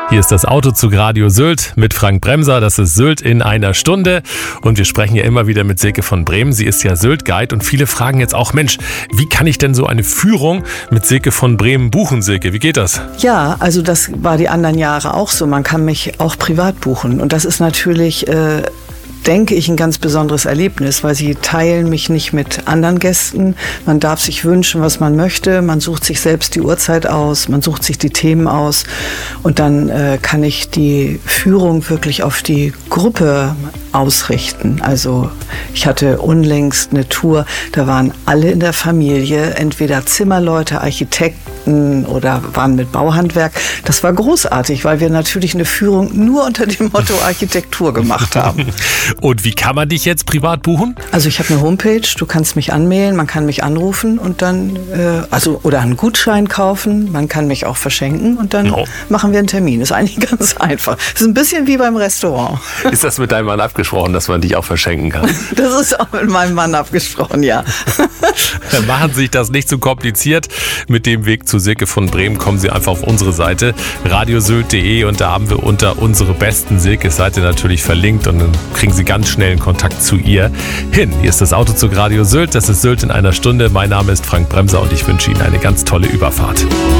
Hier ist das Autozug Radio Sylt mit Frank Bremser. Das ist Sylt in einer Stunde. Und wir sprechen ja immer wieder mit Silke von Bremen. Sie ist ja Sylt-Guide und viele fragen jetzt auch, Mensch, wie kann ich denn so eine Führung mit Silke von Bremen buchen, Silke? Wie geht das? Ja, also das war die anderen Jahre auch so. Man kann mich auch privat buchen. Und das ist natürlich, denke ich, ein ganz besonderes Erlebnis, weil sie teilen mich nicht mit anderen Gästen. Man darf sich wünschen, was man möchte. Man sucht sich selbst die Uhrzeit aus, man sucht sich die Themen aus und dann kann ich die Führung wirklich auf die Gruppe ausrichten. Also ich hatte unlängst eine Tour, da waren alle in der Familie, entweder Zimmerleute, Architekten oder waren mit Bauhandwerk. Das war großartig, weil wir natürlich eine Führung nur unter dem Motto Architektur gemacht haben. Und wie kann man dich jetzt privat buchen? Also ich habe eine Homepage, du kannst mich anmailen, man kann mich anrufen und dann, oder einen Gutschein kaufen, man kann mich auch verschenken und dann machen wir einen Termin. Ist eigentlich ganz einfach. Ist ein bisschen wie beim Restaurant. Ist das mit deinem Mann abgesprochen, dass man dich auch verschenken kann? Das ist auch mit meinem Mann abgesprochen, ja. Dann machen Sie sich das nicht zu kompliziert. Mit dem Weg zu Silke von Bremen kommen Sie einfach auf unsere Seite radiosylt.de und da haben wir unter unsere besten Silke-Seite natürlich verlinkt und dann kriegen Sie ganz schnell in Kontakt zu ihr hin. Hier ist das Autozug Radio Sylt. Das ist Sylt in einer Stunde. Mein Name ist Frank Bremser und ich wünsche Ihnen eine ganz tolle Überfahrt.